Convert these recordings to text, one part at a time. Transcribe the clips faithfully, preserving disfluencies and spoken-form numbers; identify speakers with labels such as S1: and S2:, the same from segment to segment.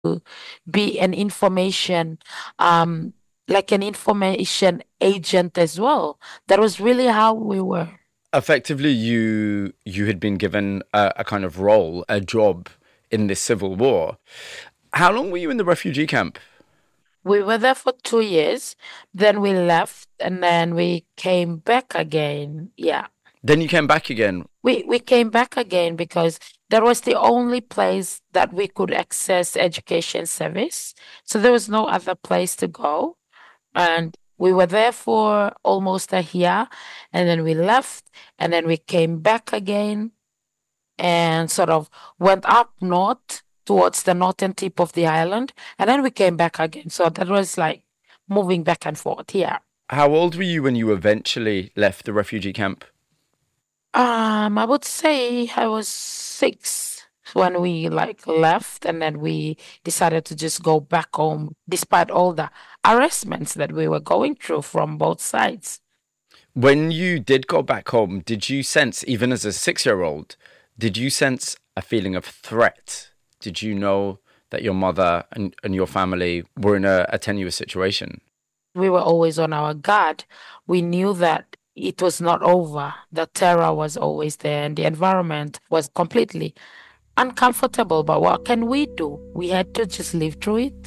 S1: be an information, um, like an information agent as well. That was really how we were.
S2: Effectively, you you had been given a, a kind of role, a job in this civil war. How long were you in the refugee camp?
S1: We were there for two years, then we left, and then we came back again. Yeah.
S2: Then you came back again.
S1: We we came back again because that was the only place that we could access education service. So there was no other place to go. And we were there for almost a year, and then we left, and then we came back again and sort of went up north towards the northern tip of the island, and then we came back again. So that was like moving back and forth. Yeah.
S2: How old were you when you eventually left the refugee camp?
S1: Um, I would say I was six when we like left, and then we decided to just go back home despite all the harassments that we were going through from both sides.
S2: When you did go back home, did you sense, even as a six year old, did you sense a feeling of threat? Did you know that your mother and, and your family were in a, a tenuous situation?
S1: We were always on our guard. We knew that it was not over. The terror was always there, and the environment was completely uncomfortable. But what can we do? We had to just live through it.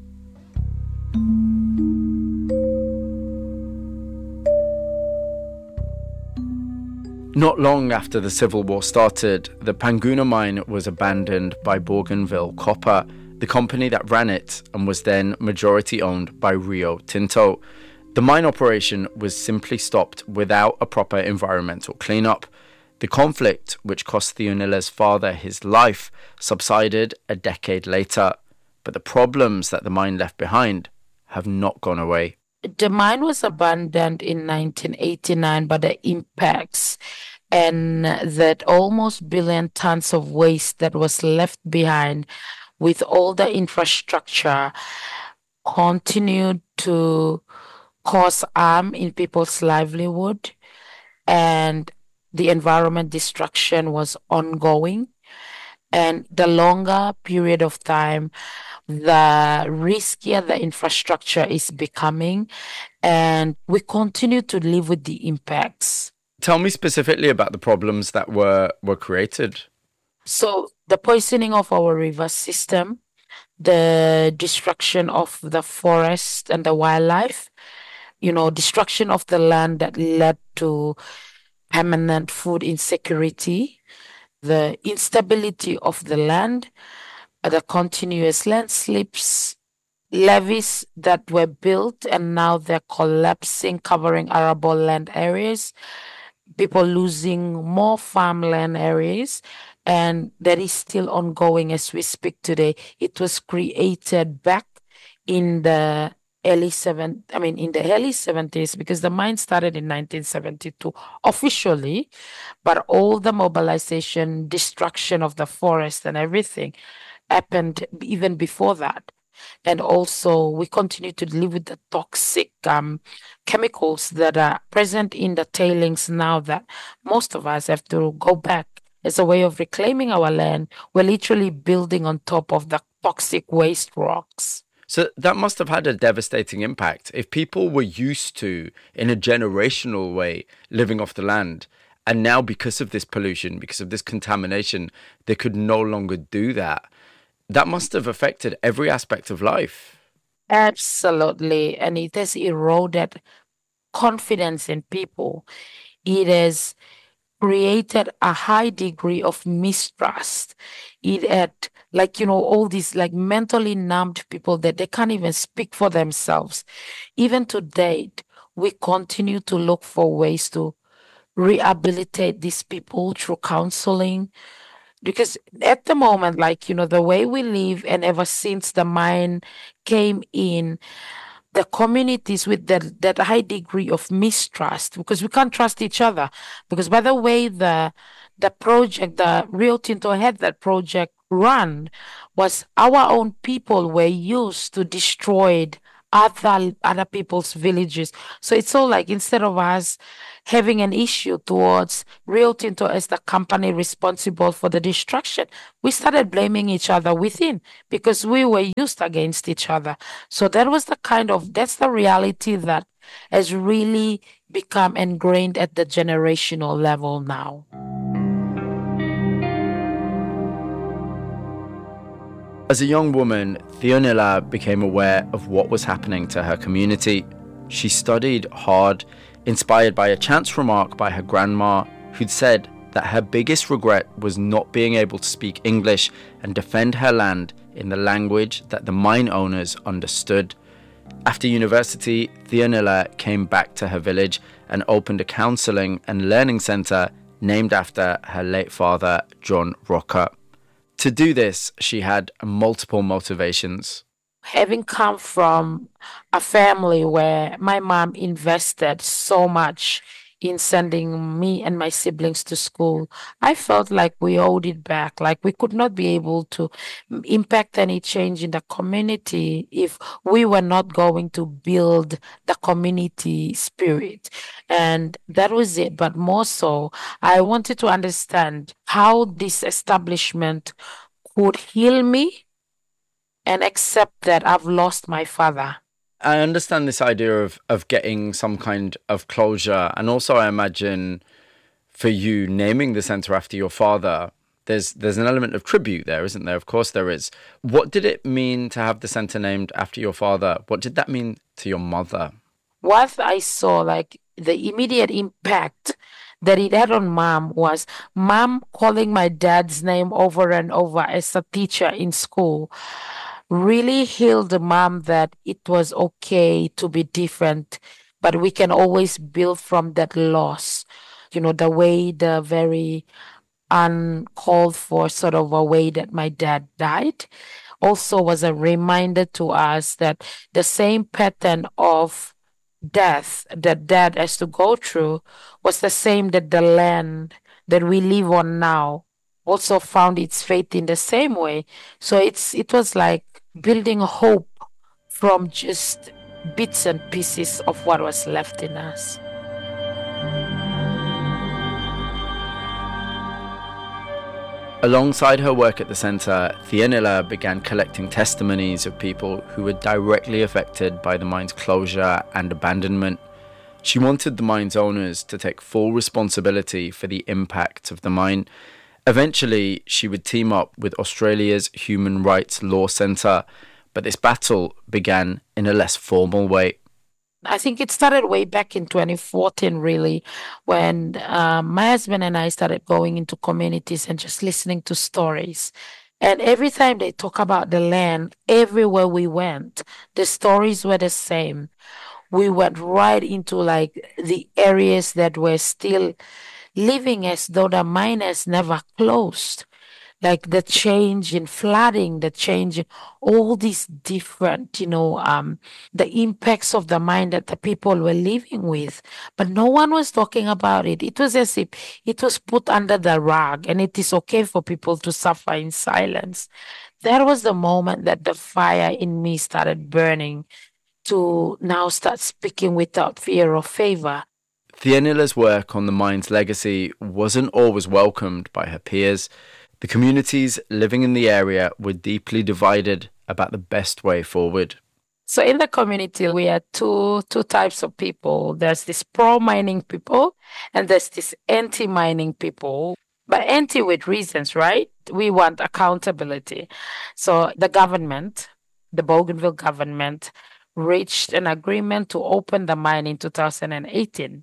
S2: Not long after the Civil War started, the Panguna mine was abandoned by Bougainville Copper, the company that ran it and was then majority owned by Rio Tinto. The mine operation was simply stopped without a proper environmental cleanup. The conflict, which cost Theonila's father his life, subsided a decade later, but the problems that the mine left behind have not gone away.
S1: The mine was abandoned in nineteen eighty-nine, but the impacts and that almost billion tons of waste that was left behind with all the infrastructure continued to cause harm in people's livelihood, and the environment destruction was ongoing. And the longer period of time, the riskier the infrastructure is becoming, and we continue to live with the impacts.
S2: Tell me specifically about the problems that were, were created.
S1: So, the poisoning of our river system, the destruction of the forest and the wildlife, you know, destruction of the land that led to permanent food insecurity, the instability of the land, the continuous landslips, levees that were built and now they're collapsing, covering arable land areas, people losing more farmland areas, and that is still ongoing as we speak today. It was created back in the early seven, I mean, in the early seventies, because the mine started in nineteen seventy-two officially, but all the mobilization, destruction of the forest and everything happened even before that. And also, we continue to live with the toxic um, chemicals that are present in the tailings now that most of us have to go back as a way of reclaiming our land. We're literally building on top of the toxic waste rocks.
S2: So that must have had a devastating impact. If people were used to, in a generational way, living off the land, and now because of this pollution, because of this contamination, they could no longer do that. That must have affected every aspect of life.
S1: Absolutely. And it has eroded confidence in people. It has created a high degree of mistrust. It had, like, you know, all these like mentally numbed people that they can't even speak for themselves. Even to date, we continue to look for ways to rehabilitate these people through counseling. Because at the moment, like, you know, the way we live, and ever since the mine came in, the communities with that that high degree of mistrust, because we can't trust each other. Because by the way, the the project, the Rio Tinto had that project run, was our own people were used to destroy other other people's villages. So it's all like instead of us having an issue towards Rio Tinto as the company responsible for the destruction, we started blaming each other within because we were used against each other. So that was the kind of that's the reality that has really become ingrained at the generational level now.
S2: As a young woman, Theonila became aware of what was happening to her community. She studied hard, inspired by a chance remark by her grandma, who'd said that her biggest regret was not being able to speak English and defend her land in the language that the mine owners understood. After university, Theonila came back to her village and opened a counselling and learning centre named after her late father, John Rocker. To do this, she had multiple motivations.
S1: Having come from a family where my mom invested so much in sending me and my siblings to school, I felt like we owed it back. Like we could not be able to m- impact any change in the community if we were not going to build the community spirit. And that was it. But more so, I wanted to understand how this establishment could heal me and accept that I've lost my father.
S2: I understand this idea of, of getting some kind of closure. And also, I imagine for you naming the centre after your father, there's there's an element of tribute there, isn't there? Of course there is. What did it mean to have the centre named after your father? What did that mean to your mother?
S1: What I saw, like the immediate impact that it had on mom was mom calling my dad's name over and over as a teacher in school really healed mom that it was okay to be different, but we can always build from that loss. You know, the way the very uncalled for sort of a way that my dad died also was a reminder to us that the same pattern of death that dad has to go through was the same that the land that we live on now also found its fate in the same way. So it's it was like building hope from just bits and pieces of what was left in us.
S2: Alongside her work at the centre, Theonila began collecting testimonies of people who were directly affected by the mine's closure and abandonment. She wanted the mine's owners to take full responsibility for the impact of the mine. Eventually, she would team up with Australia's Human Rights Law Centre, but this battle began in a less formal way.
S1: I think it started way back in twenty fourteen, really, when uh, my husband and I started going into communities and just listening to stories. And every time they talk about the land, everywhere we went, the stories were the same. We went right into like the areas that were still living as though the mine has never closed, like the change in flooding, the change in all these different, you know, um, the impacts of the mine that the people were living with. But no one was talking about it. It was as if it was put under the rug and it is okay for people to suffer in silence. That was the moment that the fire in me started burning to now start speaking without fear or favor.
S2: Theonila's work on the mine's legacy wasn't always welcomed by her peers. The communities living in the area were deeply divided about the best way forward.
S1: So in the community, we are two two types of people. There's this pro-mining people and there's this anti-mining people. But anti with reasons, right? We want accountability. So the government, the Bougainville government, reached an agreement to open the mine in two thousand eighteen.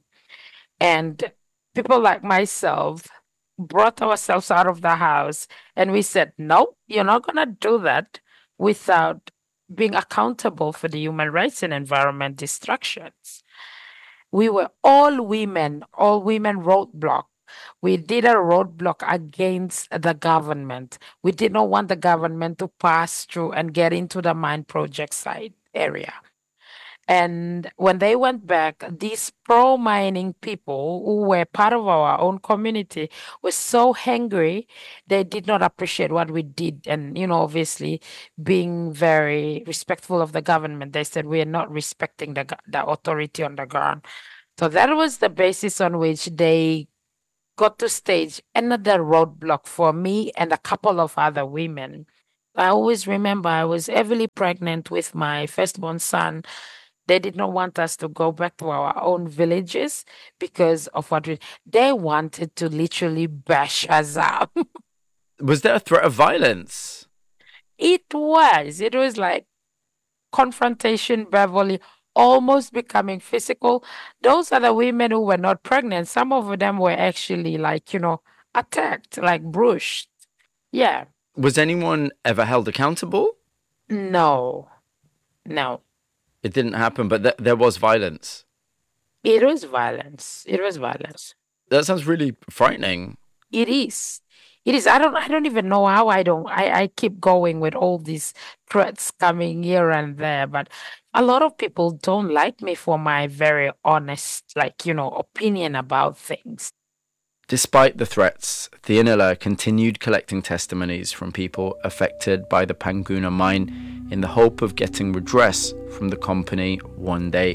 S1: And people like myself brought ourselves out of the house and we said, no, you're not going to do that without being accountable for the human rights and environment destructions. We were all women, all women roadblock. We did a roadblock against the government. We did not want the government to pass through and get into the mine project site area. And when they went back, these pro mining people who were part of our own community were so angry, they did not appreciate what we did. And, you know, obviously being very respectful of the government, they said, we are not respecting the, go- the authority on the ground. So that was the basis on which they got to stage another roadblock for me and a couple of other women. I always remember I was heavily pregnant with my firstborn son. They did not want us to go back to our own villages because of what we, they wanted to literally bash us up.
S2: Was there a threat of violence?
S1: It was. It was like confrontation, Beverly, almost becoming physical. Those are the women who were not pregnant. Some of them were actually like, you know, attacked, like brushed. Yeah.
S2: Was anyone ever held accountable?
S1: No, no.
S2: It didn't happen, but th- there was violence.
S1: It was violence. It was violence.
S2: That sounds really frightening.
S1: It is. It is. I don't I don't even know how I don't I, I keep going with all these threats coming here and there, but a lot of people don't like me for my very honest, like, you know, opinion about things.
S2: Despite the threats, Theonilla continued collecting testimonies from people affected by the Panguna mine in the hope of getting redress from the company one day.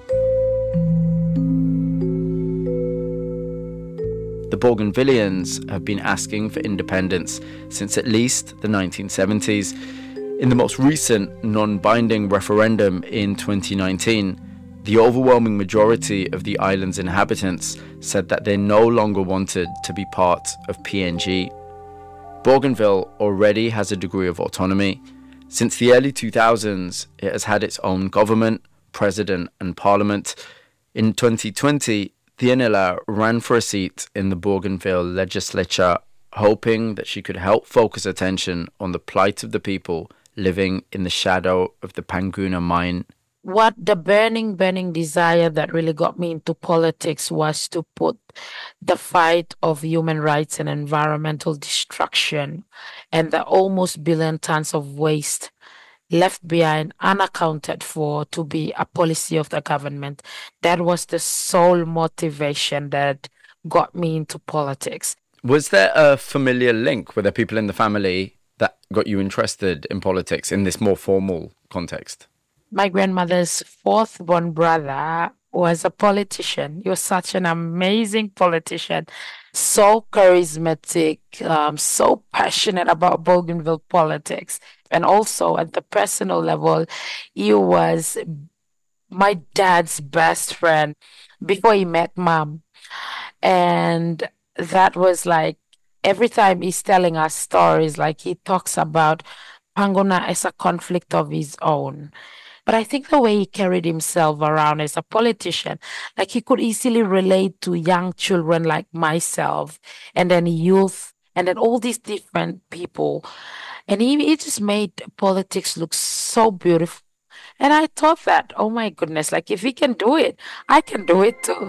S2: The Bougainvilleans have been asking for independence since at least the nineteen seventies. In the most recent non-binding referendum in twenty nineteen, the overwhelming majority of the island's inhabitants said that they no longer wanted to be part of P N G. Bougainville already has a degree of autonomy. Since the early two thousands, it has had its own government, president and parliament. In twenty twenty, Theonilla ran for a seat in the Bougainville legislature, hoping that she could help focus attention on the plight of the people living in the shadow of the Panguna mine.
S1: What the burning, burning desire that really got me into politics was to put the fight of human rights and environmental destruction and the almost billion tons of waste left behind unaccounted for to be a policy of the government. That was the sole motivation that got me into politics.
S2: Was there a familiar link? Were there people in the family that got you interested in politics in this more formal context?
S1: My grandmother's fourth born brother was a politician. He was such an amazing politician, so charismatic, um, so passionate about Bougainville politics. And also at the personal level, he was my dad's best friend before he met mom. And that was like every time he's telling us stories, like he talks about Panguna as a conflict of his own. But I think the way he carried himself around as a politician, like he could easily relate to young children like myself, and then youth, and then all these different people. And he, he just made politics look so beautiful. And I thought that, oh my goodness, like if he can do it, I can do it too.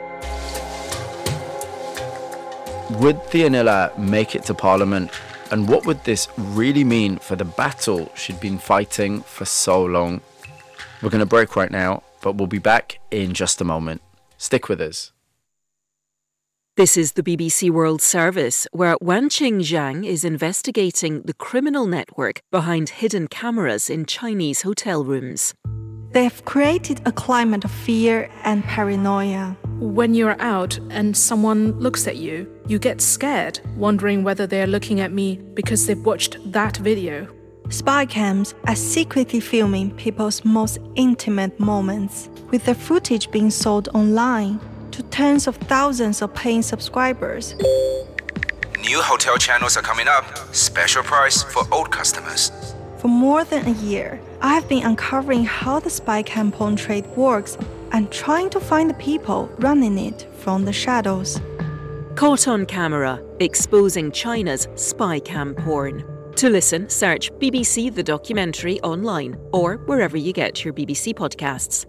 S2: Would Theonilla make it to Parliament? And what would this really mean for the battle she'd been fighting for so long? We're going to break right now, but we'll be back in just a moment. Stick with us.
S3: This is the B B C World Service, where Wanqing Zhang is investigating the criminal network behind hidden cameras in Chinese hotel rooms.
S4: They have created a climate of fear and paranoia.
S5: When you're out and someone looks at you, you get scared, wondering whether they're looking at me because they've watched that video.
S4: Spy cams are secretly filming people's most intimate moments, with the footage being sold online to tens of thousands of paying subscribers.
S6: New hotel channels are coming up. Special price for old customers.
S4: For more than a year, I have been uncovering how the spy cam porn trade works and trying to find the people running it from the shadows.
S3: Caught on Camera, exposing China's spy cam porn. To listen, search B B C The Documentary online or wherever you get your B B C podcasts.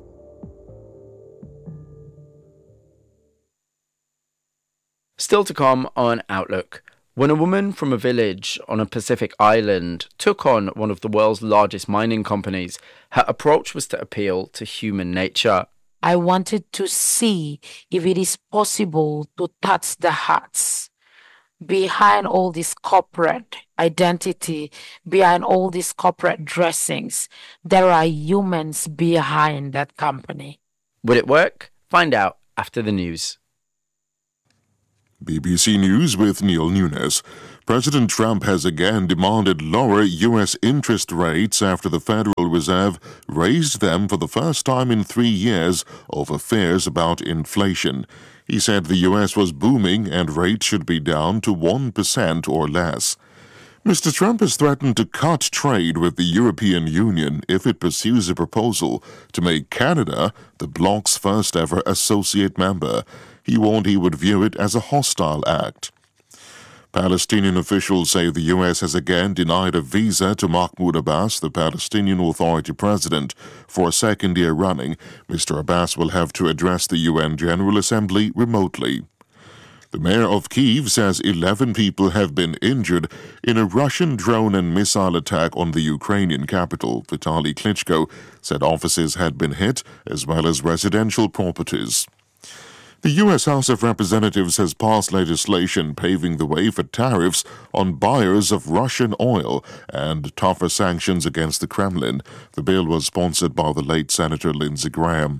S2: Still to come on Outlook. When a woman from a village on a Pacific island took on one of the world's largest mining companies, her approach was to appeal to human nature.
S1: I wanted to see if it is possible to touch the hearts behind all this corporate identity, behind all these corporate dressings. There are humans behind that company.
S2: Would it work? Find out after the news.
S7: B B C News with Neil Nunes. President Trump has again demanded lower U S interest rates after the Federal Reserve raised them for the first time in three years over fears about inflation. He said the U S was booming and rates should be down to one percent or less. Mister Trump has threatened to cut trade with the European Union if it pursues a proposal to make Canada the bloc's first ever associate member. He warned he would view it as a hostile act. Palestinian officials say the U S has again denied a visa to Mahmoud Abbas, the Palestinian Authority president. For a second year running, Mister Abbas will have to address the U N General Assembly remotely. The mayor of Kyiv says eleven people have been injured in a Russian drone and missile attack on the Ukrainian capital. Vitaly Klitschko said offices had been hit, as well as residential properties. The U S House of Representatives has passed legislation paving the way for tariffs on buyers of Russian oil and tougher sanctions against the Kremlin. The bill was sponsored by the late Senator Lindsey Graham.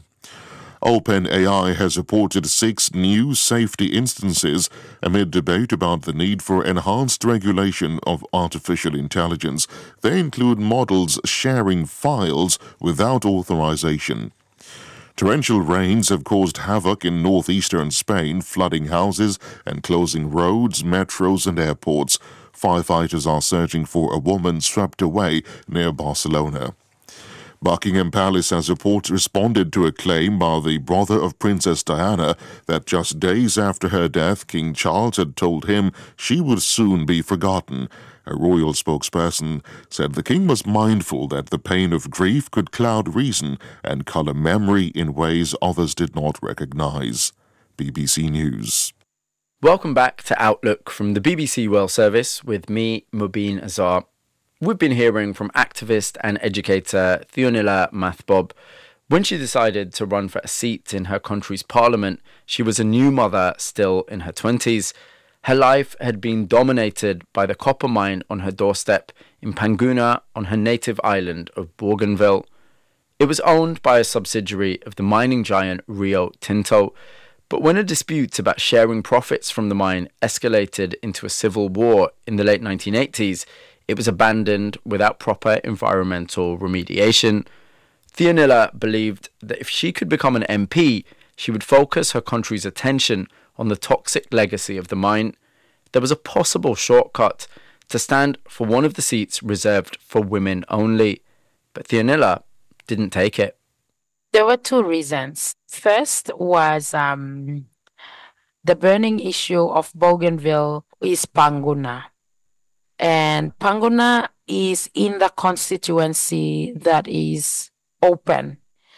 S7: OpenAI has reported six new safety instances amid debate about the need for enhanced regulation of artificial intelligence. They include models sharing files without authorization. Torrential rains have caused havoc in northeastern Spain, flooding houses and closing roads, metros and airports. Firefighters are searching for a woman swept away near Barcelona. Buckingham Palace has report responded to a claim by the brother of Princess Diana that just days after her death, King Charles had told him she would soon be forgotten. A royal spokesperson said the king was mindful that the pain of grief could cloud reason and colour memory in ways others did not recognise. B B C News.
S2: Welcome back to Outlook from the B B C World Service with me, Mubin Azar. We've been hearing from activist and educator Theonila Mathbob. When she decided to run for a seat in her country's parliament, she was a new mother still in her twenties. Her life had been dominated by the copper mine on her doorstep in Panguna on her native island of Bougainville. It was owned by a subsidiary of the mining giant Rio Tinto, but when a dispute about sharing profits from the mine escalated into a civil war in the late nineteen eighties, it was abandoned without proper environmental remediation. Theonila believed that if she could become an M P, she would focus her country's attention on the toxic legacy of the mine. There was a possible shortcut to stand for one of the seats reserved for women only, but Theonila didn't take it.
S1: There were two reasons. First was um, the burning issue of Bougainville is Panguna. And Panguna is in the constituency that is open.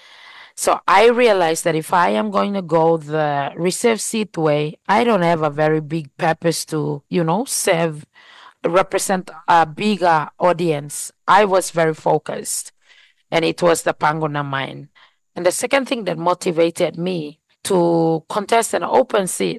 S1: So I realized that if I am going to go the reserve seat way, I don't have a very big purpose to, you know, serve, represent a bigger audience. I was very focused, and it was the Panguna mine. And the second thing that motivated me to contest an open seat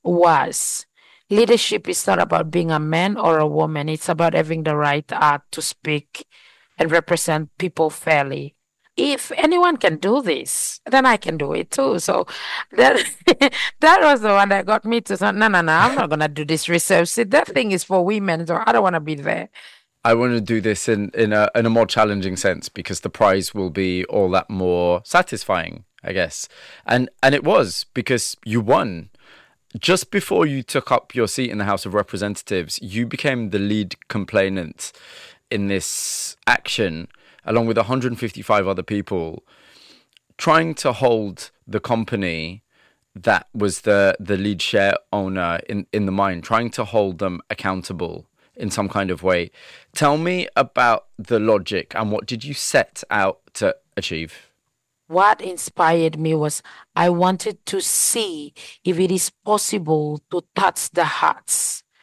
S1: was leadership is not about being a man or a woman. It's about having the right art to speak and represent people fairly. If anyone can do this, then I can do it too. So that that was the one that got me to say, no, no, no, I'm not going to do this reserve seat. That thing is for women, so I don't want to be there.
S2: I want to do this in, in, a, in a more challenging sense because the prize will be all that more satisfying, I guess. And, and it was because you won. Just before you took up your seat in the House of Representatives, you became the lead complainant in this action, along with one hundred fifty-five other people, trying to hold the company that was the, the lead share owner in, in the mine, trying to hold them accountable in some kind of way. Tell me about the logic and what did you set out to achieve?
S1: What inspired me was I wanted to see if it is possible to touch the hearts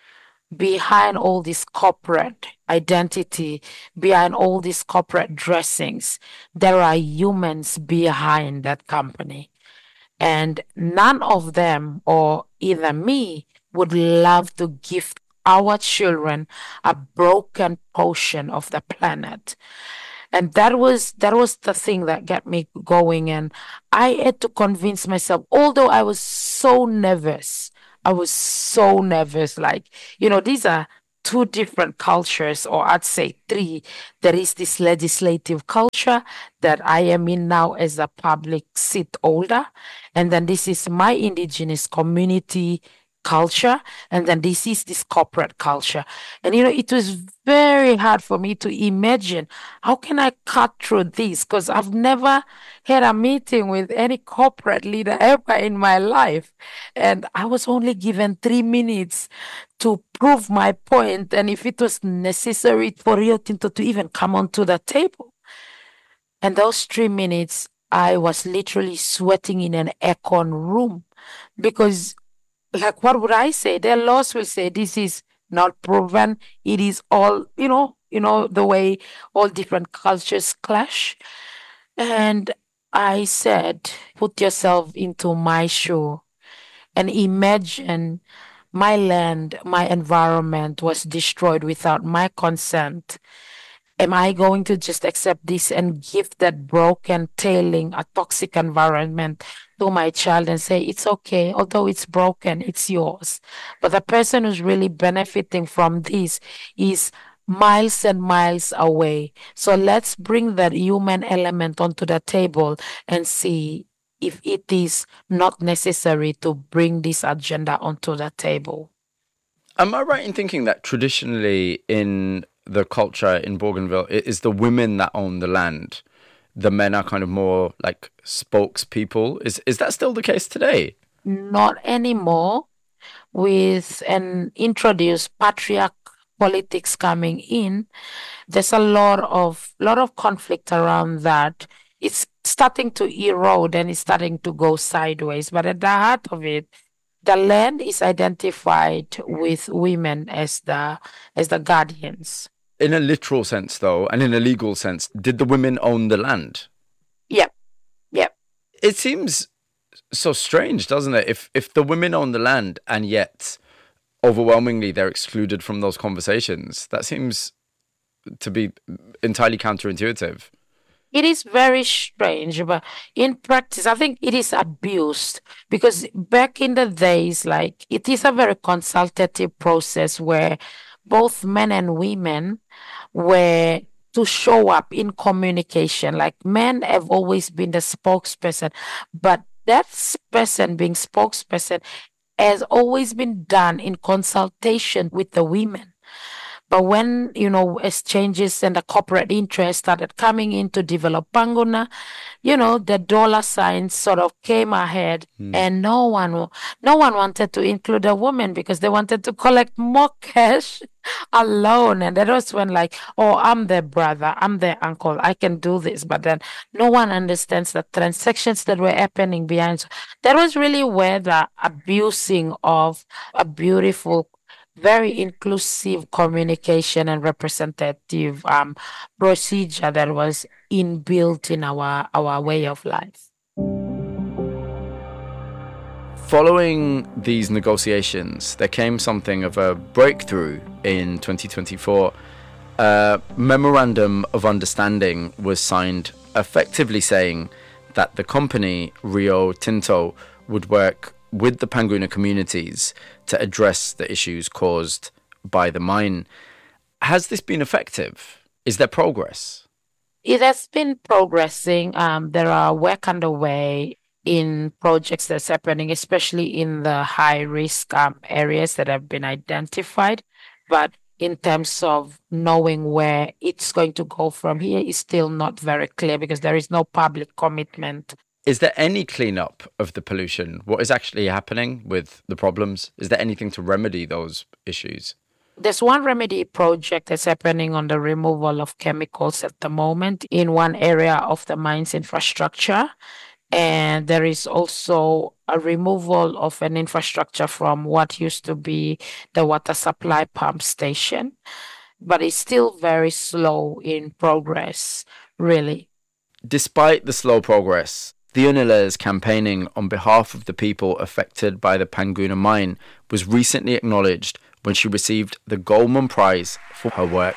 S1: behind all this corporate identity, behind all these corporate dressings, there are humans behind that company. And none of them, or either me, would love to give our children a broken portion of the planet. And that was that was the thing that got me going. And I had to convince myself, although I was so nervous, I was so nervous. Like, you know, these are two different cultures, or I'd say three. There is this legislative culture that I am in now as a public seat holder. And then this is my indigenous community culture. And then this is this corporate culture. And, you know, it was very hard for me to imagine how can I cut through this? Because I've never had a meeting with any corporate leader ever in my life. And I was only given three minutes to prove my point, and if it was necessary for Rio Tinto to even come onto the table. And those three minutes, I was literally sweating in an aircon room because, like, what would I say? Their laws will say this is not proven. It is all, you know, you know, the way all different cultures clash. And I said, put yourself into my shoe and imagine my land, my environment was destroyed without my consent. Am I going to just accept this and give that broken, tailing, a toxic environment to my child and say, it's okay, although it's broken, it's yours. But the person who's really benefiting from this is miles and miles away. So let's bring that human element onto the table and see if it is not necessary to bring this agenda onto the table.
S2: Am I right in thinking that traditionally in the culture in Bougainville, it is the women that own the land? The men are kind of more like spokespeople. Is is that still the case today?
S1: Not anymore. With an introduced patriarch politics coming in, there's a lot of lot of conflict around that. It's starting to erode and it's starting to go sideways. But at the heart of it, the land is identified with women as the as the guardians.
S2: In a literal sense, though, and in a legal sense, did the women own the land?
S1: Yep, yep.
S2: It seems so strange, doesn't it? If if the women own the land and yet overwhelmingly they're excluded from those conversations, that seems to be entirely counterintuitive.
S1: It is very strange, but in practice, I think it is abused because back in the days, like, it is a very consultative process where both men and women were to show up in communication. Like, men have always been the spokesperson, but that person being spokesperson has always been done in consultation with the women. But when, you know, exchanges and the corporate interest started coming in to develop Panguna, you know, the dollar signs sort of came ahead, mm. and no one, no one wanted to include a woman because they wanted to collect more cash alone. And that was when, like, oh, I'm their brother, I'm their uncle, I can do this. But then no one understands the transactions that were happening behind. So that was really where the abusing of a beautiful, very inclusive communication and representative um, procedure that was inbuilt in our, our way of life.
S2: Following these negotiations, there came something of a breakthrough in twenty twenty-four. A memorandum of understanding was signed, effectively saying that the company, Rio Tinto, would work with the Panguna communities to address the issues caused by the mine. Has this been effective? Is there progress?
S1: It has been progressing. Um, there are work underway in projects that's happening, especially in the high-risk um, areas that have been identified. But in terms of knowing where it's going to go from here is still not very clear because there is no public commitment.
S2: Is there any cleanup of the pollution? What is actually happening with the problems? Is there anything to remedy those issues?
S1: There's one remedy project that's happening on the removal of chemicals at the moment in one area of the mine's infrastructure. And there is also a removal of an infrastructure from what used to be the water supply pump station. But it's still very slow in progress, really.
S2: Despite the slow progress, Theonila's campaigning on behalf of the people affected by the Panguna mine was recently acknowledged when she received the Goldman Prize for her work.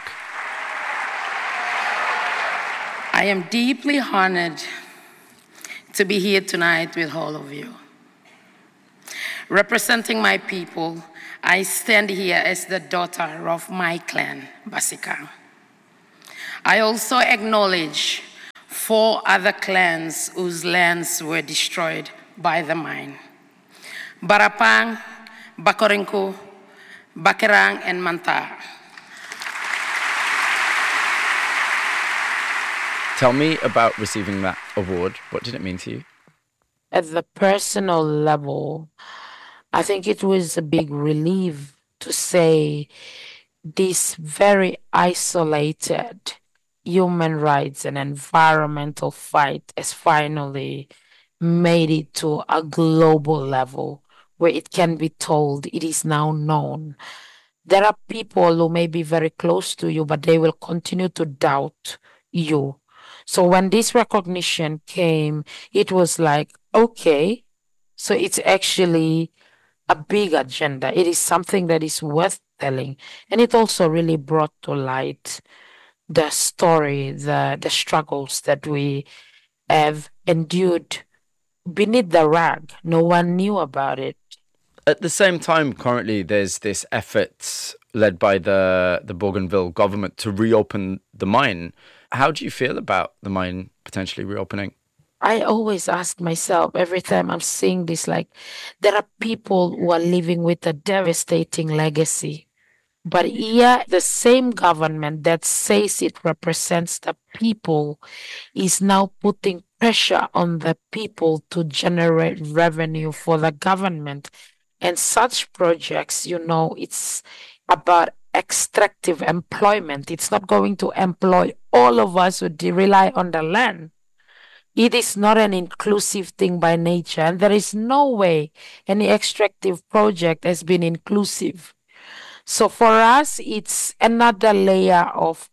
S8: I am deeply honored to be here tonight with all of you. Representing my people, I stand here as the daughter of my clan, Basika. I also acknowledge four other clans whose lands were destroyed by the mine: Barapang, Bakorinko, Bakerang, and Manta.
S2: Tell me about receiving that award. What did it mean to you?
S1: At the personal level, I think it was a big relief to say this very isolated human rights and environmental fight has finally made it to a global level where it can be told, it is now known. There are people who may be very close to you, but they will continue to doubt you. So when this recognition came, it was like, okay, so it's actually a big agenda. It is something that is worth telling. And it also really brought to light the story, the, the struggles that we have endured beneath the rag. No one knew about it.
S2: At the same time, currently, there's this effort led by the, the Bougainville government to reopen the mine. How do you feel about the mine potentially reopening?
S1: I always ask myself every time I'm seeing this, like, there are people who are living with a devastating legacy. But here, the same government that says it represents the people is now putting pressure on the people to generate revenue for the government. And such projects, you know, it's about extractive employment. It's not going to employ all of us who rely on the land. It is not an inclusive thing by nature, and there is no way any extractive project has been inclusive. So for us, it's another layer of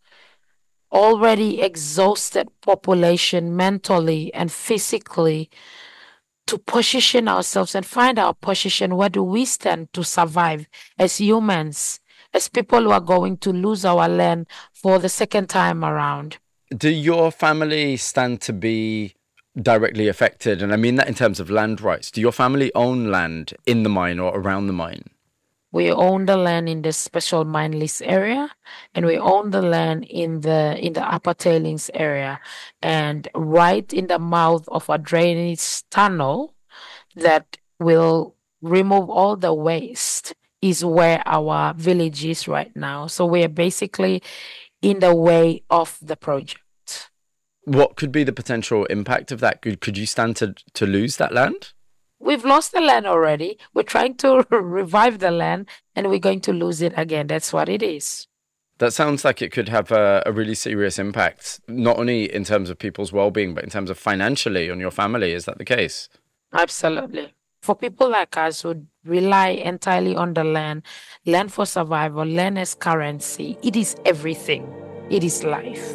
S1: already exhausted population mentally and physically to position ourselves and find our position. Where do we stand to survive as humans, as people who are going to lose our land for the second time around?
S2: Do your family stand to be directly affected? And I mean that in terms of land rights. Do your family own land in the mine or around the mine?
S1: We own the land in the special mine list area, and we own the land in the in the upper tailings area, and right in the mouth of a drainage tunnel that will remove all the waste is where our village is right now. So we are basically in the way of the project.
S2: What could be the potential impact of that? Could, could you stand to, to lose that land?
S1: We've lost the land already. We're trying to revive the land, and we're going to lose it again. That's what it is.
S2: That sounds like it could have a, a really serious impact, not only in terms of people's well-being, but in terms of financially on your family. Is that the case?
S1: Absolutely. For people like us who rely entirely on the land, land for survival, land as currency, it is everything. It is life.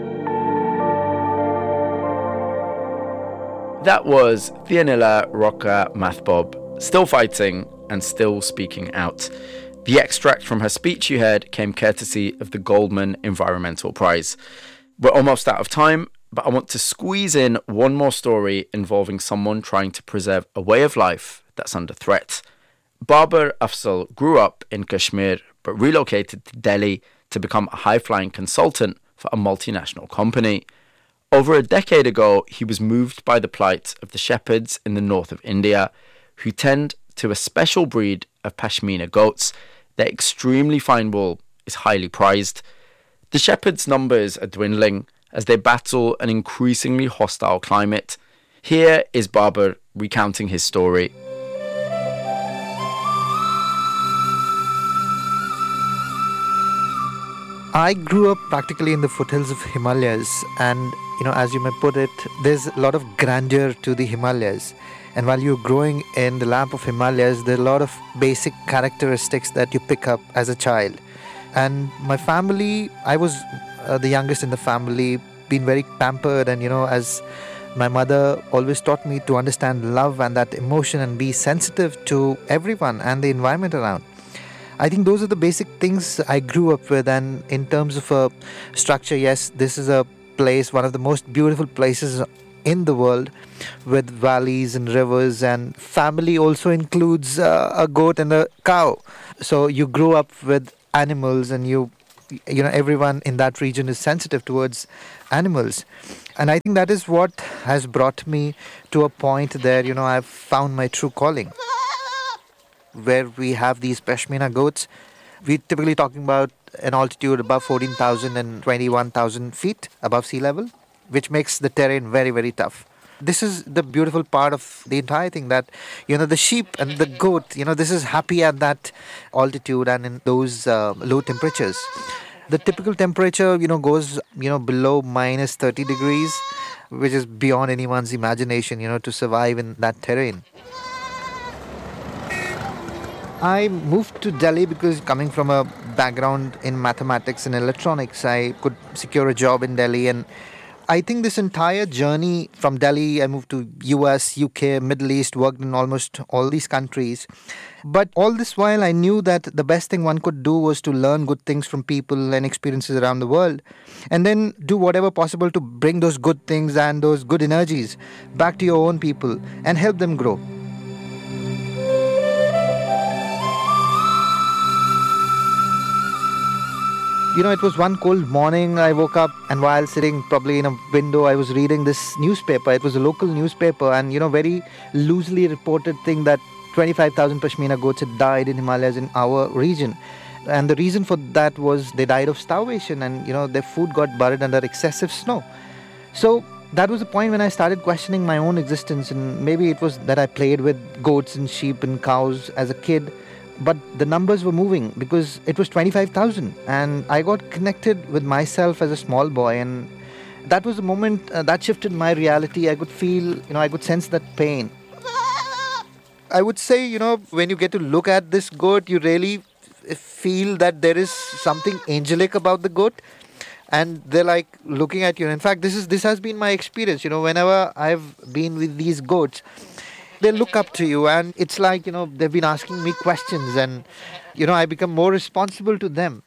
S2: That was Theonila Roca Mathbob, still fighting and still speaking out. The extract from her speech you heard came courtesy of the Goldman Environmental Prize. We're almost out of time, but I want to squeeze in one more story involving someone trying to preserve a way of life that's under threat. Babar Afzal grew up in Kashmir, but relocated to Delhi to become a high-flying consultant for a multinational company. Over a decade ago, he was moved by the plight of the shepherds in the north of India, who tend to a special breed of Pashmina goats. Their extremely fine wool is highly prized. The shepherds' numbers are dwindling as they battle an increasingly hostile climate. Here is Babar recounting his story.
S9: I grew up practically in the foothills of Himalayas, and you know, as you may put it, there's a lot of grandeur to the Himalayas. And while you're growing in the lap of Himalayas, there are a lot of basic characteristics that you pick up as a child. And my family, I was uh, the youngest in the family, been very pampered, and you know, as my mother always taught me to understand love and that emotion and be sensitive to everyone and the environment around. I think those are the basic things I grew up with. And in terms of a structure, yes, this is a place, one of the most beautiful places in the world, with valleys and rivers, and family also includes uh, a goat and a cow. So you grow up with animals, and you you know everyone in that region is sensitive towards animals. And I think that is what has brought me to a point there, you know, I've found my true calling. Where we have these Pashmina goats, we're typically talking about an altitude above fourteen thousand and twenty-one thousand feet above sea level, which makes the terrain very, very tough. This is the beautiful part of the entire thing, that, you know, the sheep and the goat, you know, this is happy at that altitude and in those uh, low temperatures. The typical temperature, you know, goes, you know, below minus thirty degrees, which is beyond anyone's imagination, you know, to survive in that terrain. I moved to Delhi because, coming from a background in mathematics and electronics, I could secure a job in Delhi. And I think this entire journey from Delhi, I moved to U S, U K, Middle East, worked in almost all these countries. But all this while, I knew that the best thing one could do was to learn good things from people and experiences around the world, and then do whatever possible to bring those good things and those good energies back to your own people and help them grow. You know, it was one cold morning. I woke up, and while sitting probably in a window, I was reading this newspaper. It was a local newspaper, and, you know, very loosely reported thing that twenty-five thousand Pashmina goats had died in Himalayas in our region. And the reason for that was they died of starvation, and, you know, their food got buried under excessive snow. So that was the point when I started questioning my own existence. And maybe it was that I played with goats and sheep and cows as a kid. But the numbers were moving because it was twenty-five thousand, and I got connected with myself as a small boy, and that was the moment uh, that shifted my reality. I could feel, you know, I could sense that pain. I would say, you know, when you get to look at this goat, you really f- feel that there is something angelic about the goat, and they're like looking at you. In fact, this is this has been my experience. You know, whenever I've been with these goats, they look up to you, and it's like, you know, they've been asking me questions, and, you know, I become more responsible to them.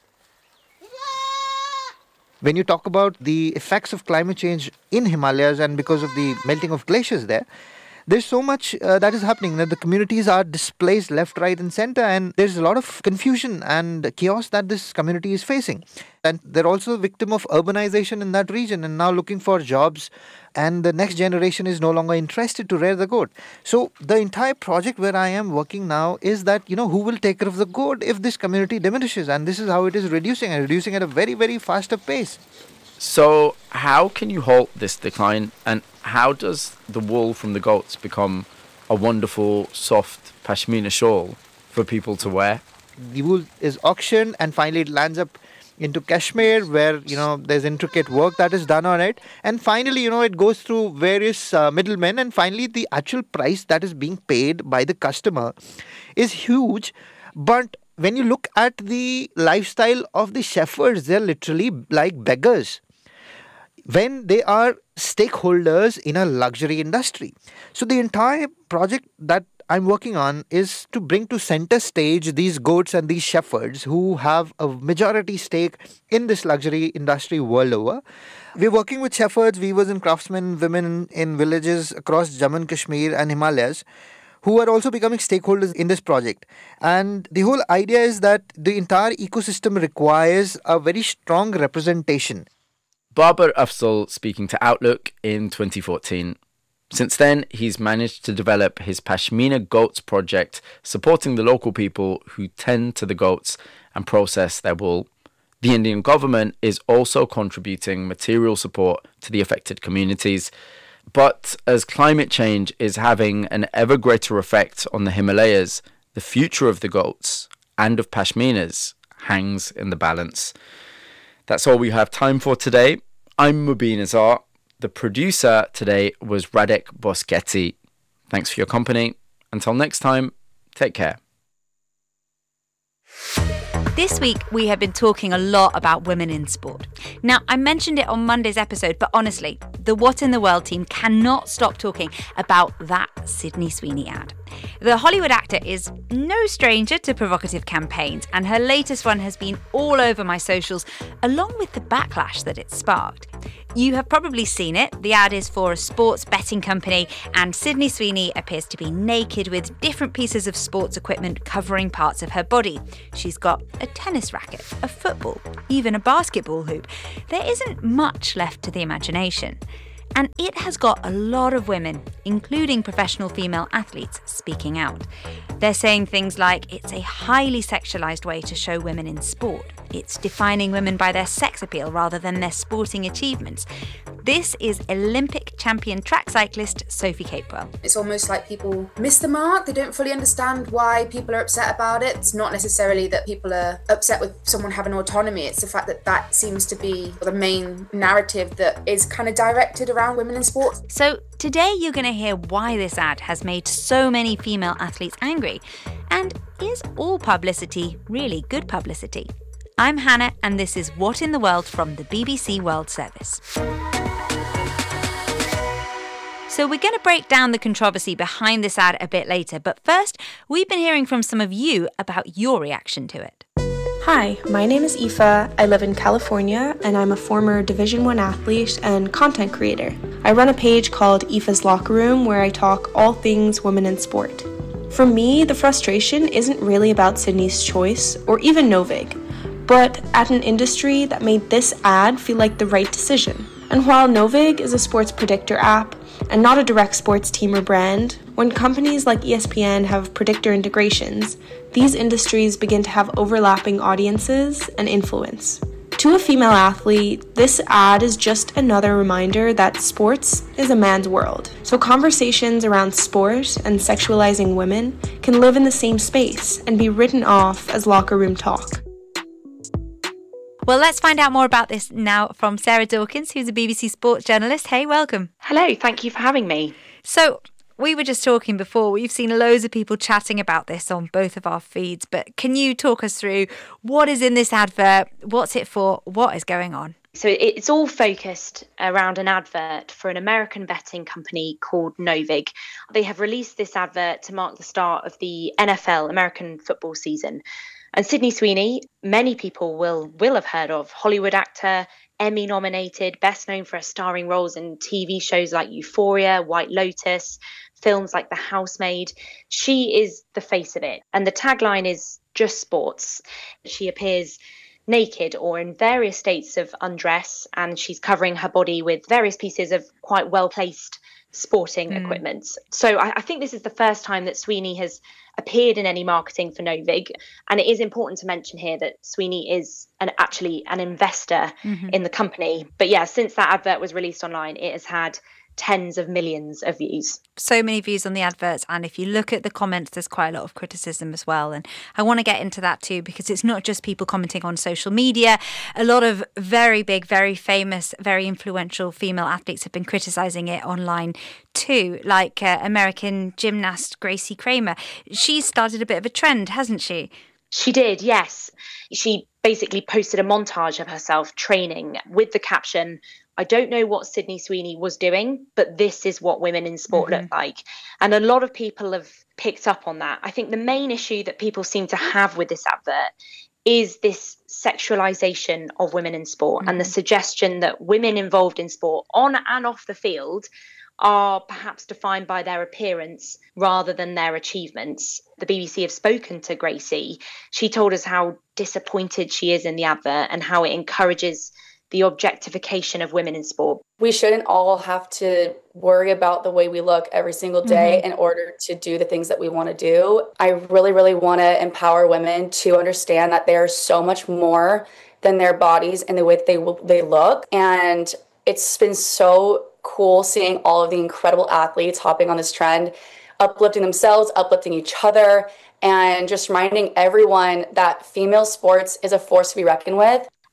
S9: When you talk about the effects of climate change in Himalayas and because of the melting of glaciers there, there's so much uh, that is happening, that the communities are displaced left, right and center, and there's a lot of confusion and chaos that this community is facing. And they're also a victim of urbanization in that region, and now looking for jobs, and the next generation is no longer interested to rear the goat. So the entire project where I am working now is that, you know, who will take care of the goat if this community diminishes? And this is how it is reducing, and reducing at a very, very faster pace.
S2: So how can you halt this decline, and how does the wool from the goats become a wonderful, soft Pashmina shawl for people to wear?
S9: The wool is auctioned, and finally it lands up into Kashmir, where, you know, there's intricate work that is done on it. And finally, you know, it goes through various uh, middlemen, and finally the actual price that is being paid by the customer is huge. But when you look at the lifestyle of the shepherds, they're literally like beggars when they are stakeholders in a luxury industry. So the entire project that I'm working on is to bring to center stage these goats and these shepherds who have a majority stake in this luxury industry world over. We're working with shepherds, weavers and craftsmen, women in villages across Jammu and Kashmir and Himalayas, who are also becoming stakeholders in this project. And the whole idea is that the entire ecosystem requires a very strong representation.
S2: Babar Afzal speaking to Outlook in twenty fourteen. Since then, he's managed to develop his Pashmina Goats project, supporting the local people who tend to the goats and process their wool. The Indian government is also contributing material support to the affected communities. But as climate change is having an ever greater effect on the Himalayas, the future of the goats and of Pashminas hangs in the balance. That's all we have time for today. I'm Mubin Azar. The producer today was Radek Boschetti. Thanks for your company. Until next time, take care.
S10: This week, we have been talking a lot about women in sport. Now, I mentioned it on Monday's episode, but honestly, the What in the World team cannot stop talking about that Sydney Sweeney ad. The Hollywood actor is no stranger to provocative campaigns, and her latest one has been all over my socials, along with the backlash that it sparked. You have probably seen it. The ad is for a sports betting company, and Sydney Sweeney appears to be naked with different pieces of sports equipment covering parts of her body. She's got a tennis racket, a football, even a basketball hoop. There isn't much left to the imagination. And it has got a lot of women, including professional female athletes, speaking out. They're saying things like it's a highly sexualised way to show women in sport. It's defining women by their sex appeal rather than their sporting achievements. This is Olympic champion track cyclist Sophie Capewell.
S11: It's almost like people miss the mark. They don't fully understand why people are upset about it. It's not necessarily that people are upset with someone having autonomy. It's the fact that that seems to be the main narrative that is kind of directed around women in sports.
S10: So today you're going to hear why this ad has made so many female athletes angry. And is all publicity really good publicity? I'm Hannah, and this is What in the World from the B B C World Service. So we're going to break down the controversy behind this ad a bit later, but first, we've been hearing from some of you about your reaction to it.
S12: Hi, my name is Aoife. I live in California, and I'm a former Division One athlete and content creator. I run a page called Aoife's Locker Room, where I talk all things women in sport. For me, the frustration isn't really about Sydney's choice, or even Novig, but at an industry that made this ad feel like the right decision. And while Novig is a sports predictor app and not a direct sports team or brand, when companies like E S P N have predictor integrations, these industries begin to have overlapping audiences and influence. To a female athlete, this ad is just another reminder that sports is a man's world. So conversations around sport and sexualizing women can live in the same space and be written off as locker room talk.
S10: Well, let's find out more about this now from Sarah Dawkins, who's a B B C sports journalist. Hey, welcome.
S13: Hello, thank you for having me.
S10: So, we were just talking before, we've seen loads of people chatting about this on both of our feeds, but can you talk us through what is in this advert, what's it for, what is going on?
S13: So it's all focused around an advert for an American betting company called Novig. They have released this advert to mark the start of the N F L, American football season. And Sydney Sweeney, many people will will have heard of, Hollywood actor, Emmy nominated, best known for her starring roles in T V shows like Euphoria, White Lotus, films like The Housemaid. She is the face of it. And the tagline is just sports. She appears naked or in various states of undress, and she's covering her body with various pieces of quite well-placed sporting mm. equipment. So I, I think this is the first time that Sweeney has appeared in any marketing for Novig. And it is important to mention here that Sweeney is an, actually an investor mm-hmm. in the company. But yeah, since that advert was released online, it has had tens of millions of views.
S10: So many views on the adverts, and if you look at the comments, there's quite a lot of criticism as well, and I want to get into that too, because it's not just people commenting on social media. A lot of very big, very famous, very influential female athletes have been criticising it online too, like uh, American gymnast Gracie Kramer. She's started a bit of a trend, hasn't she?
S13: She did, yes. She basically posted a montage of herself training with the caption, "I don't know what Sydney Sweeney was doing, but this is what women in sport mm-hmm. look like." And a lot of people have picked up on that. I think the main issue that people seem to have with this advert is this sexualization of women in sport mm-hmm. and the suggestion that women involved in sport on and off the field are perhaps defined by their appearance rather than their achievements. The B B C have spoken to Gracie. She told us how disappointed she is in the advert and how it encourages the objectification of women in sport.
S14: We shouldn't all have to worry about the way we look every single day mm-hmm. in order to do the things that we want to do. I really, really want to empower women to understand that there's so much more than their bodies and the way that they they look. And it's been so cool seeing all of the incredible athletes hopping on this trend, uplifting themselves, uplifting each other, and just reminding everyone that female sports is a force to be reckoned with.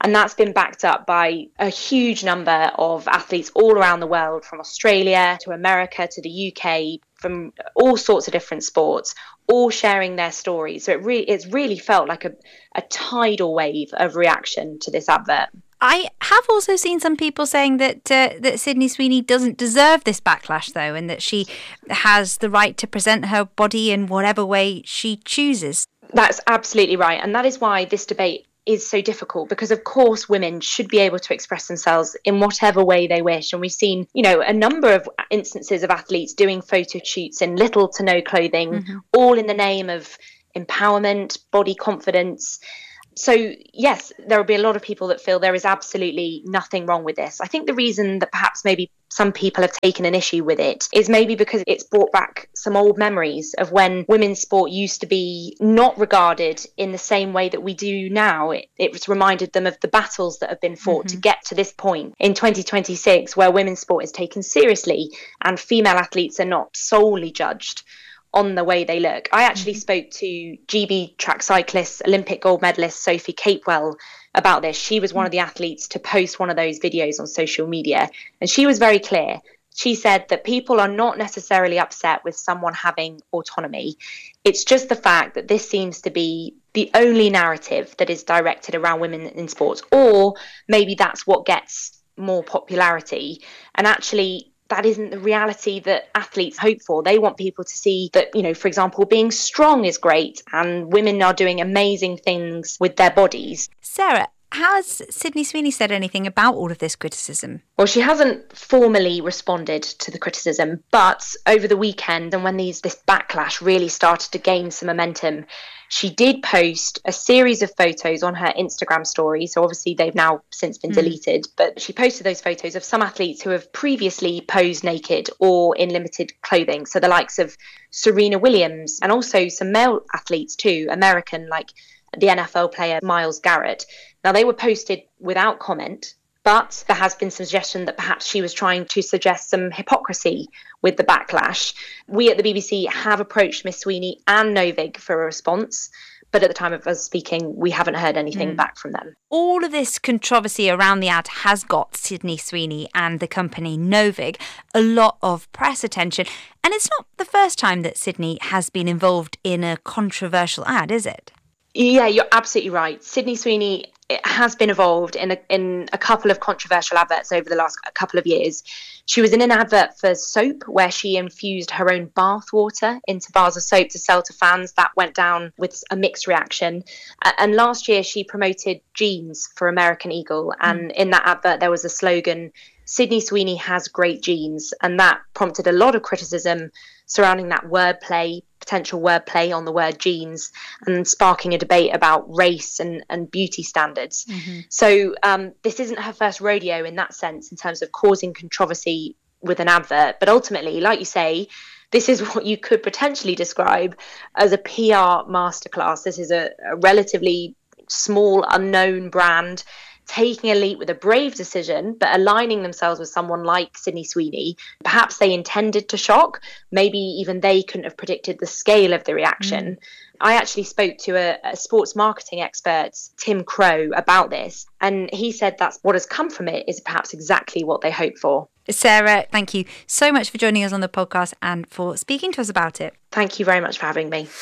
S13: And that's been backed up by a huge number of athletes all around the world, from Australia to America to the U K, from all sorts of different sports, all sharing their stories. So it really, it's really felt like a, a tidal wave of reaction to this advert.
S10: I have also seen some people saying that uh, that Sydney Sweeney doesn't deserve this backlash, though, and that she has the right to present her body in whatever way she chooses.
S13: That's absolutely right. And that is why this debate is so difficult, because of course women should be able to express themselves in whatever way they wish. And we've seen, you know, a number of instances of athletes doing photo shoots in little to no clothing, mm-hmm. all in the name of empowerment, body confidence. So, yes, there will be a lot of people that feel there is absolutely nothing wrong with this. I think the reason that perhaps maybe some people have taken an issue with it is maybe because it's brought back some old memories of when women's sport used to be not regarded in the same way that we do now. It, it's reminded them of the battles that have been fought mm-hmm. to get to this point in twenty twenty-six, where women's sport is taken seriously and female athletes are not solely judged on the way they look. I actually spoke to G B track cyclist, Olympic gold medalist Sophie Capewell about this. She was one of the athletes to post one of those videos on social media, and she was very clear. She said that people are not necessarily upset with someone having autonomy. It's just the fact that this seems to be the only narrative that is directed around women in sports, or maybe that's what gets more popularity. And actually, that isn't the reality that athletes hope for. They want people to see that, you know, for example, being strong is great and women are doing amazing things with their bodies.
S10: Sarah, has Sydney Sweeney said anything about all of this criticism?
S13: Well, she hasn't formally responded to the criticism, but over the weekend, and when these this backlash really started to gain some momentum, she did post a series of photos on her Instagram story. So obviously they've now since been mm. deleted, but she posted those photos of some athletes who have previously posed naked or in limited clothing. So the likes of Serena Williams, and also some male athletes too, American, like the N F L player Myles Garrett. Now, they were posted without comment, but there has been suggestion that perhaps she was trying to suggest some hypocrisy with the backlash. We at the B B C have approached Miss Sweeney and Novig for a response, but at the time of us speaking, we haven't heard anything mm. back from them.
S10: All of this controversy around the ad has got Sydney Sweeney and the company Novig a lot of press attention. And it's not the first time that Sydney has been involved in a controversial ad, is it?
S13: Yeah, you're absolutely right. Sydney Sweeney has been involved in a, in a couple of controversial adverts over the last couple of years. She was in an advert for soap where she infused her own bath water into bars of soap to sell to fans. That went down with a mixed reaction. Uh, and last year she promoted jeans for American Eagle. And mm. in that advert there was a slogan, Sydney Sweeney has great genes. And that prompted a lot of criticism surrounding that wordplay, potential wordplay on the word jeans, and sparking a debate about race and, and beauty standards. Mm-hmm. So um, this isn't her first rodeo in that sense, in terms of causing controversy with an advert. But ultimately, like you say, this is what you could potentially describe as a P R masterclass. This is a, a relatively small, unknown brand taking a leap with a brave decision, but aligning themselves with someone like Sydney Sweeney. Perhaps they intended to shock. Maybe even they couldn't have predicted the scale of the reaction. Mm. I actually spoke to a, a sports marketing expert, Tim Crow, about this, and he said that's what has come from it is perhaps exactly what they hoped for.
S10: Sarah, thank you so much for joining us on the podcast and for speaking to us about it.
S13: Thank you very much for having me.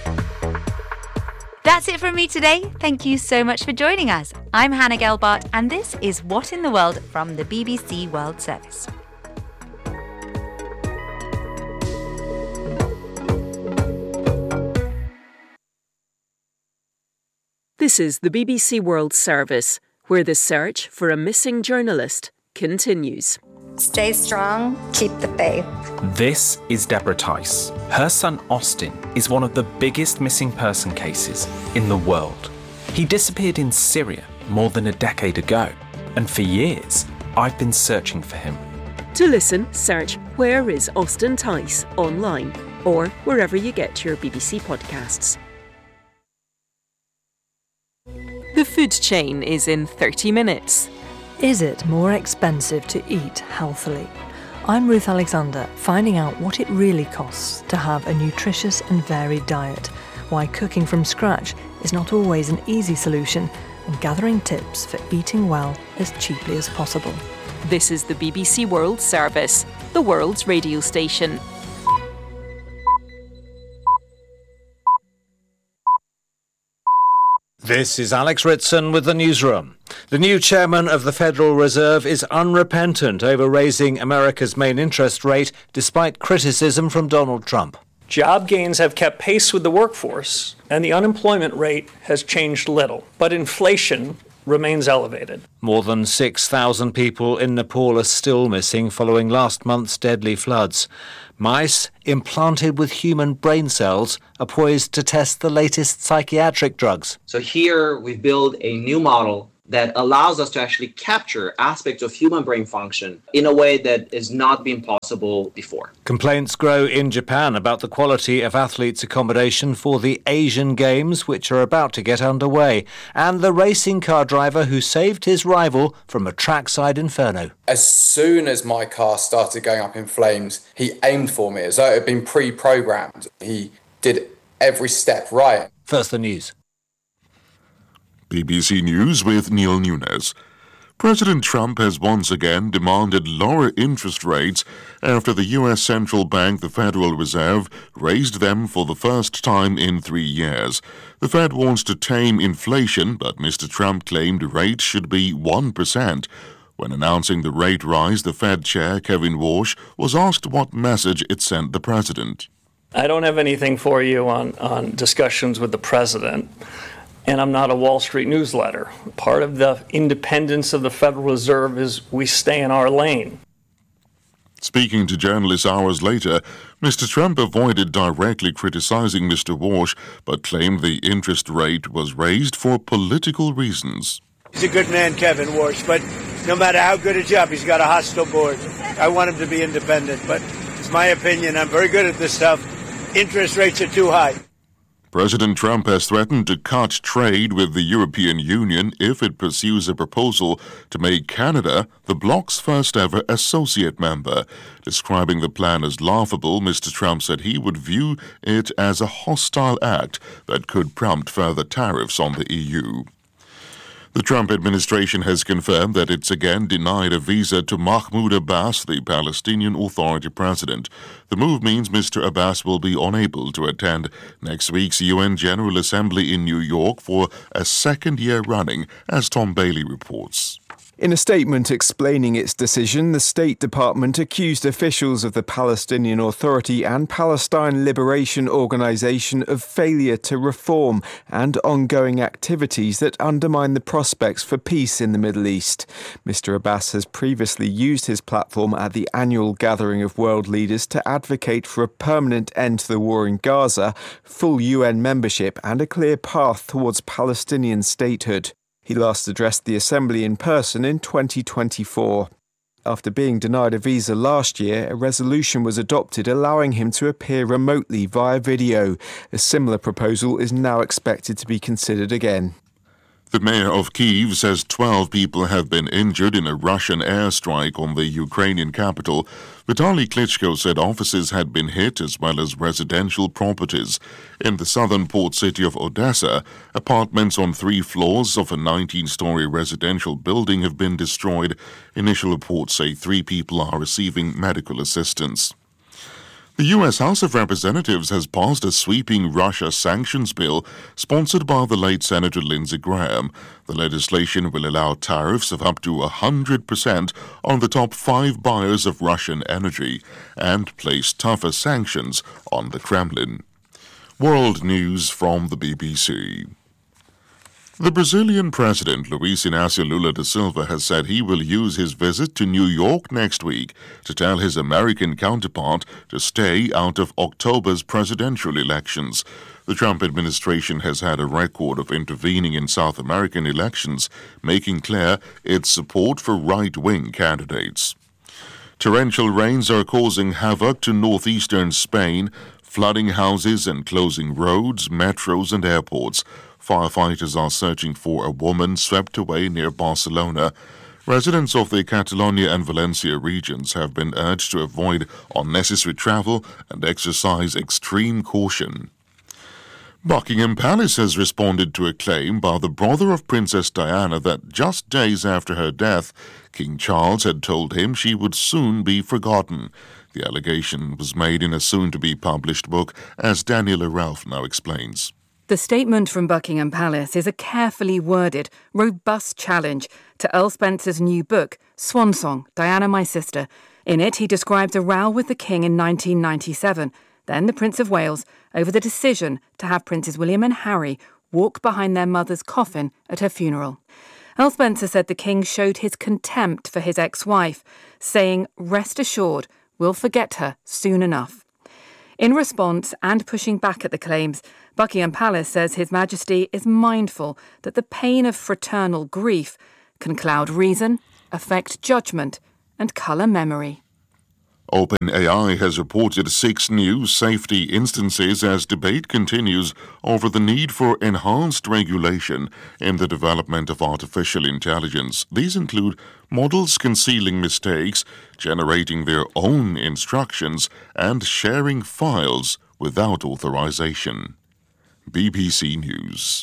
S10: That's it from me today. Thank you so much for joining us. I'm Hannah Gelbart, and this is What in the World from the B B C World Service.
S3: This is the B B C World Service, where the search for a missing journalist continues.
S15: Stay strong, keep the faith.
S16: This is Deborah Tice. Her son Austin is one of the biggest missing person cases in the world. He disappeared in Syria more than a decade ago, and for years I've been searching for him.
S3: To listen, search Where is Austin Tice online or wherever you get your B B C podcasts. The food chain is in thirty minutes.
S17: Is it more expensive to eat healthily? I'm Ruth Alexander, finding out what it really costs to have a nutritious and varied diet, why cooking from scratch is not always an easy solution, and gathering tips for eating well as cheaply as possible.
S3: This is the B B C World Service, the world's radio station.
S18: This is Alex Ritson with the newsroom. The new chairman of the Federal Reserve is unrepentant over raising America's main interest rate despite criticism from Donald Trump.
S19: Job gains have kept pace with the workforce, and the unemployment rate has changed little, but inflation remains elevated.
S18: More than six thousand people in Nepal are still missing following last month's deadly floods. Mice implanted with human brain cells are poised to test the latest psychiatric drugs.
S20: So here we build a new model that allows us to actually capture aspects of human brain function in a way that has not been possible before.
S18: Complaints grow in Japan about the quality of athletes' accommodation for the Asian Games, which are about to get underway, and the racing car driver who saved his rival from a trackside inferno.
S21: As soon as my car started going up in flames, he aimed for me as though it had been pre-programmed. He did every step right.
S18: First, the news.
S7: B B C News with Neil Nunes. President Trump has once again demanded lower interest rates after the U S central bank, the Federal Reserve, raised them for the first time in three years. The Fed wants to tame inflation, but Mister Trump claimed rates should be one percent. When announcing the rate rise, the Fed chair, Kevin Warsh, was asked what message it sent the president.
S19: I don't have anything for you on, on discussions with the president. And I'm not a Wall Street newsletter. Part of the independence of the Federal Reserve is we stay in our lane.
S7: Speaking to journalists hours later, Mister Trump avoided directly criticizing Mister Warsh, but claimed the interest rate was raised for political reasons.
S22: He's a good man, Kevin Warsh, but no matter how good a job, he's got a hostile board. I want him to be independent, but it's my opinion. I'm very good at this stuff. Interest rates are too high.
S7: President Trump has threatened to cut trade with the European Union if it pursues a proposal to make Canada the bloc's first-ever associate member. Describing the plan as laughable, Mister Trump said he would view it as a hostile act that could prompt further tariffs on the E U. The Trump administration has confirmed that it's again denied a visa to Mahmoud Abbas, the Palestinian Authority president. The move means Mister Abbas will be unable to attend next week's U N General Assembly in New York for a second year running, as Tom Bailey reports.
S23: In a statement explaining its decision, the State Department accused officials of the Palestinian Authority and Palestine Liberation Organization of failure to reform and ongoing activities that undermine the prospects for peace in the Middle East. Mister Abbas has previously used his platform at the annual gathering of world leaders to advocate for a permanent end to the war in Gaza, full U N membership, and a clear path towards Palestinian statehood. He last addressed the Assembly in person in twenty twenty-four. After being denied a visa last year, a resolution was adopted allowing him to appear remotely via video. A similar proposal is now expected to be considered again.
S7: The mayor of Kyiv says twelve people have been injured in a Russian airstrike on the Ukrainian capital. Vitaly Klitschko said offices had been hit as well as residential properties. In the southern port city of Odessa, apartments on three floors of a nineteen-story residential building have been destroyed. Initial reports say three people are receiving medical assistance. The U S House of Representatives has passed a sweeping Russia sanctions bill sponsored by the late Senator Lindsey Graham. The legislation will allow tariffs of up to one hundred percent on the top five buyers of Russian energy and place tougher sanctions on the Kremlin. World News from the B B C. The Brazilian president, Luiz Inácio Lula da Silva, has said he will use his visit to New York next week to tell his American counterpart to stay out of October's presidential elections. The Trump administration has had a record of intervening in South American elections, making clear its support for right-wing candidates. Torrential rains are causing havoc to northeastern Spain, flooding houses and closing roads, metros and airports. Firefighters are searching for a woman swept away near Barcelona. Residents of the Catalonia and Valencia regions have been urged to avoid unnecessary travel and exercise extreme caution. Buckingham Palace has responded to a claim by the brother of Princess Diana that just days after her death, King Charles had told him she would soon be forgotten. The allegation was made in a soon-to-be-published book, as Daniela Ralph now explains.
S4: The statement from Buckingham Palace is a carefully worded, robust challenge to Earl Spencer's new book, Swan Song, Diana, My Sister. In it, he describes a row with the King in nineteen ninety-seven, then the Prince of Wales, over the decision to have Princes William and Harry walk behind their mother's coffin at her funeral. Earl Spencer said the King showed his contempt for his ex-wife, saying, "Rest assured, we'll forget her soon enough." In response, and pushing back at the claims, Buckingham Palace says His Majesty is mindful that the pain of fraternal grief can cloud reason, affect judgment, and colour memory.
S7: OpenAI has reported six new safety instances as debate continues over the need for enhanced regulation in the development of artificial intelligence. These include models concealing mistakes, generating their own instructions, and sharing files without authorization. B B C News.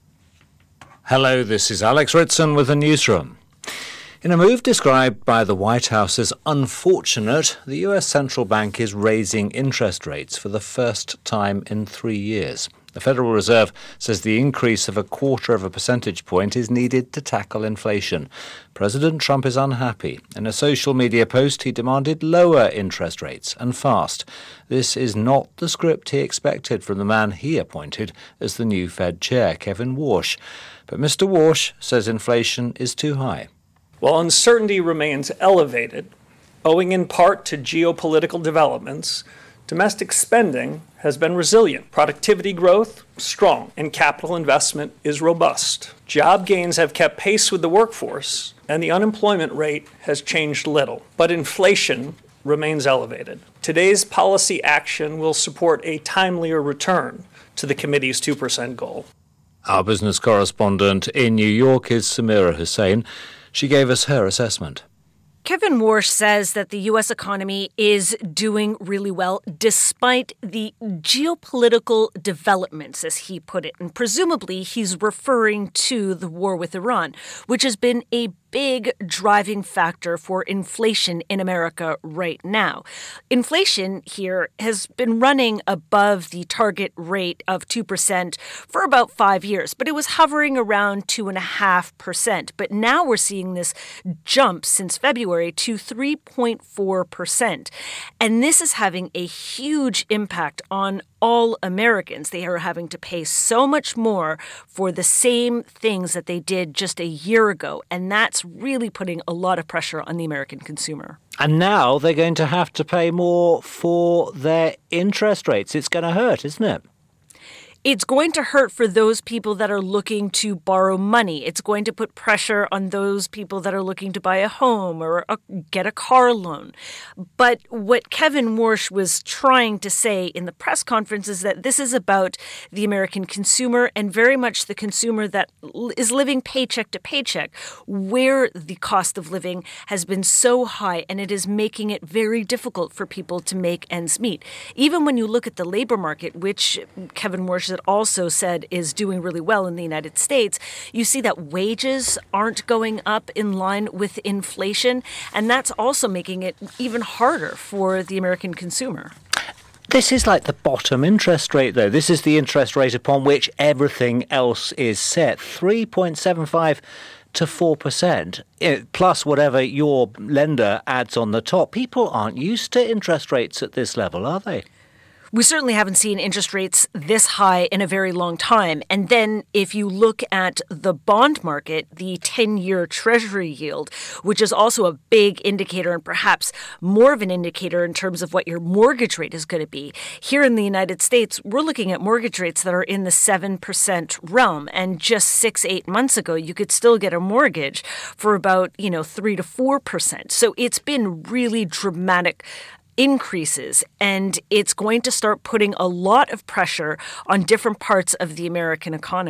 S18: Hello, this is Alex Ritson with the newsroom. In a move described by the White House as unfortunate, the U S central bank is raising interest rates for the first time in three years. The Federal Reserve says the increase of a quarter of a percentage point is needed to tackle inflation. President Trump is unhappy. In a social media post, he demanded lower interest rates and fast. This is not the script he expected from the man he appointed as the new Fed chair, Kevin Warsh. But Mister Warsh says inflation is too high.
S19: While uncertainty remains elevated, owing in part to geopolitical developments, domestic spending has been resilient. Productivity growth, strong, and capital investment is robust. Job gains have kept pace with the workforce, and the unemployment rate has changed little. But inflation remains elevated. Today's policy action will support a timelier return to the committee's two percent goal.
S18: Our business correspondent in New York is Samira Hussain. She gave us her assessment.
S5: Kevin Warsh says that the U S economy is doing really well despite the geopolitical developments, as he put it. And presumably he's referring to the war with Iran, which has been a big driving factor for inflation in America right now. Inflation here has been running above the target rate of two percent for about five years, but it was hovering around two point five percent. But now we're seeing this jump since February to three point four percent. And this is having a huge impact on all Americans. They are having to pay so much more for the same things that they did just a year ago. And that's really putting a lot of pressure on the American consumer.
S18: And now they're going to have to pay more for their interest rates. It's going to hurt, isn't it?
S5: It's going to hurt for those people that are looking to borrow money. It's going to put pressure on those people that are looking to buy a home or a, get a car loan. But what Kevin Warsh was trying to say in the press conference is that this is about the American consumer and very much the consumer that is living paycheck to paycheck, where the cost of living has been so high and it is making it very difficult for people to make ends meet. Even when you look at the labor market, which Kevin Warsh also said is doing really well in the United States, you see that wages aren't going up in line with inflation, and that's also making it even harder for the American consumer.
S18: This is like the bottom interest rate, though. This is the interest rate upon which everything else is set, three point seven five to four percent, plus whatever your lender adds on the top. People aren't used to interest rates at this level, are they?
S5: We certainly haven't seen interest rates this high in a very long time. And then if you look at the bond market, the ten-year Treasury yield, which is also a big indicator and perhaps more of an indicator in terms of what your mortgage rate is going to be. Here in the United States, we're looking at mortgage rates that are in the seven percent realm. And just six, eight months ago, you could still get a mortgage for about, you know, three to four percent. So it's been really dramatic increases, and it's going to start putting a lot of pressure on different parts of the American economy.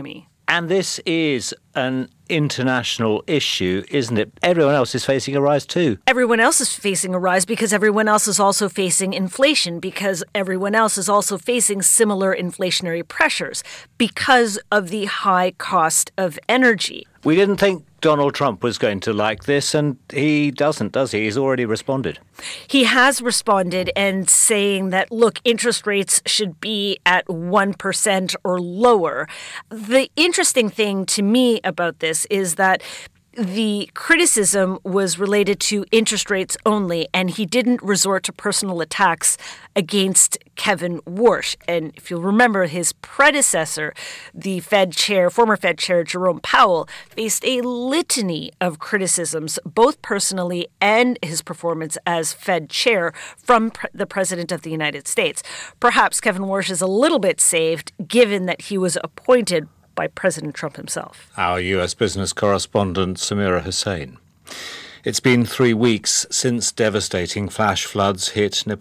S18: And this is an international issue, isn't it? Everyone else is facing a rise too.
S5: Everyone else is facing a rise because everyone else is also facing inflation, because everyone else is also facing similar inflationary pressures because of the high cost of energy.
S18: We didn't think Donald Trump was going to like this, and he doesn't, does he? He's already responded.
S5: He has responded and saying that, look, interest rates should be at one percent or lower. The interesting thing to me about this is that the criticism was related to interest rates only, and he didn't resort to personal attacks against Kevin Warsh. And if you'll remember, his predecessor, the Fed chair, former Fed chair Jerome Powell, faced a litany of criticisms, both personally and his performance as Fed chair, from pre- the President of the United States. Perhaps Kevin Warsh is a little bit saved, given that he was appointed by President Trump himself.
S18: Our U S business correspondent, Samira Hussain. It's been three weeks since devastating flash floods hit Nepal.